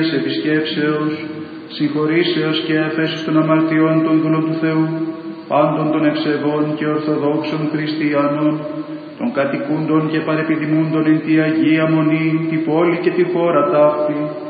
επισκέψεως, συγχωρήσεως και αφέσεως των αμαρτιών των δούλων του Θεού, πάντων των ευσεβών και ορθοδόξων χριστιανών, των κατοικούντων και παρεπιδημούντων εν τη Αγία Μονή, τη πόλη και τη χώρα ταύτη,